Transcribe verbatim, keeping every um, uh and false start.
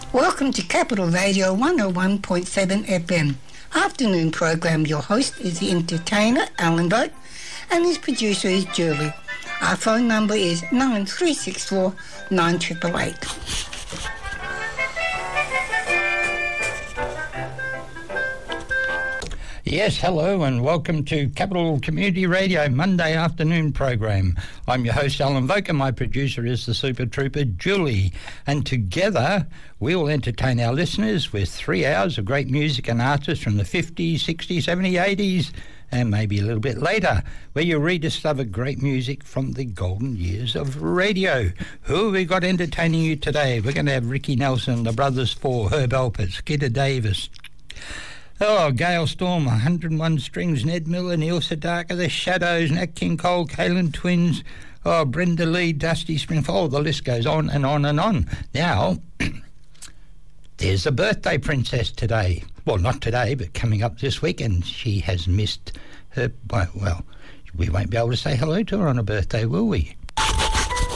Welcome to Capital Radio one oh one point seven F M. Afternoon program. Your host is the entertainer, Alan Vogt, and his producer is Julie. Our phone number is nine three six four nine eight eight eight. Yes, hello and welcome to Capital Community Radio Monday afternoon program. I'm your host Alan Vogt and my producer is the Super Trooper Julie. And together we will entertain our listeners with three hours of great music and artists from the fifties, sixties, seventies, eighties and maybe a little bit later, where you rediscover great music from the golden years of radio. Who have we got entertaining you today? We're going to have Ricky Nelson, the Brothers Four, Herb Alpert, Skeeter Davis, Oh, Gail Storm, one hundred and one Strings, Ned Miller, Neil Sedaka, The Shadows, Nat King Cole, Kalen Twins, oh, Brenda Lee, Dusty Springfield, oh, the list goes on and on and on. Now, there's a birthday princess today. Well, not today, but coming up this week, and she has missed her, well, we won't be able to say hello to her on her birthday, will we?